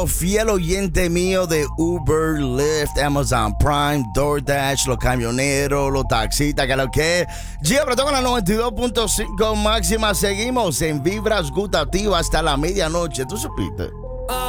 Fiel oyente mío de Uber, Lyft, Amazon Prime, DoorDash, los camioneros, los taxistas, que lo que. Gio, pero con la 92.5 máxima. Seguimos en Vibras Gustativas hasta la medianoche. ¿Tú supiste?